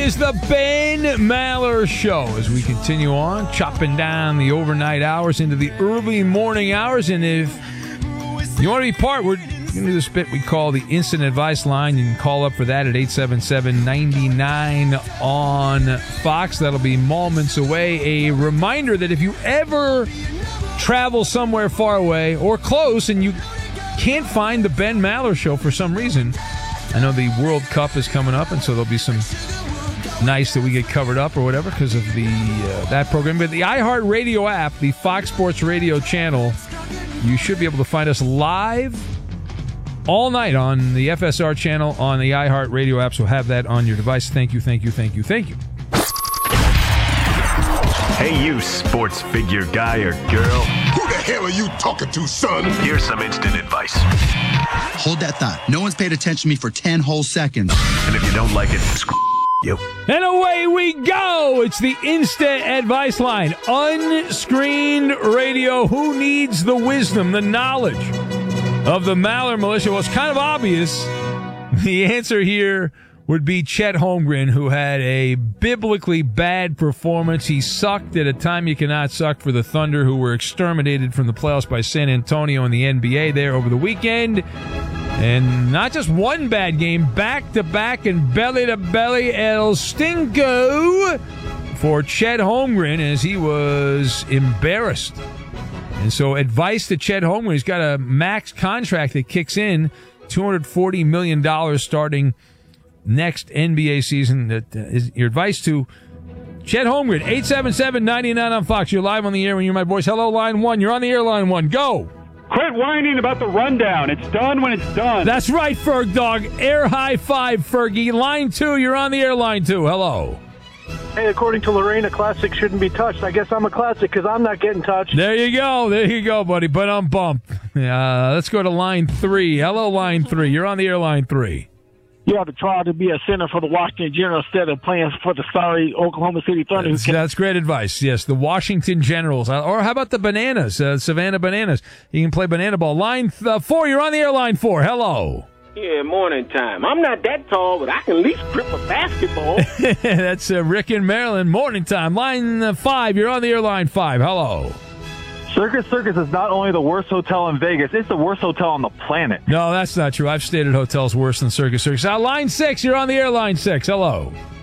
is the Ben Maller Show as we continue on, chopping down the overnight hours into the early morning hours. And if you want to be part, we're going to do this bit we call the Instant Advice Line. You can call up for that at 877-99 on Fox. That'll be moments away. A reminder that if you ever travel somewhere far away or close and you can't find the Ben Maller Show for some reason, I know the World Cup is coming up, and so there'll be some nights that we get covered up or whatever because of the that program. But the iHeartRadio app, the Fox Sports Radio channel, you should be able to find us live all night on the FSR channel on the iHeartRadio app. So have that on your device. Thank you, thank you, thank you, thank you. Hey, you sports figure guy or girl. Who the hell are you talking to, son? Here's some instant advice. Hold that thought. No one's paid attention to me for 10 whole seconds. And if you don't like it, screw you. And away we go. It's the Instant Advice Line. Unscreened radio. Who needs the wisdom, the knowledge of the Maller Militia? Well, it's kind of obvious. The answer here would be Chet Holmgren, who had a biblically bad performance. He sucked at a time you cannot suck for the Thunder, who were exterminated from the playoffs by San Antonio in the NBA there over the weekend. And not just one bad game, back-to-back and belly-to-belly El Stinko for Chet Holmgren as he was embarrassed. And so advice to Chet Holmgren, he's got a max contract that kicks in, $240 million starting next NBA season. That is your advice to Chet Holmgren. 877-99 on Fox. You're live on the air when you're my voice. Hello, line one. You're on the air, line one. Go. Quit whining about the rundown. It's done when it's done. That's right, Ferg Dog. Air high five, Fergie. Line two. You're on the air, line two. Hello. Hey, according to Lorraine, a classic shouldn't be touched. I guess I'm a classic because I'm not getting touched. There you go. There you go, buddy. But I'm bumped. Let's go to line three. Hello, line three. You're on the air, line three. You ought to try to be a center for the Washington Generals instead of playing for the sorry Oklahoma City Thunder. That's great advice. Yes, the Washington Generals. Or how about the Bananas, Savannah Bananas? You can play banana ball. Line four, you're on the air, line four. Hello. Yeah, morning time. I'm not that tall, but I can at least grip a basketball. That's Rick in Maryland. Morning time. Line five, you're on the air, line five. Hello. Circus is not only the worst hotel in Vegas, it's the worst hotel on the planet. No, that's not true. I've stayed at hotels worse than Circus. Line six, you're on the air, line six. Hello.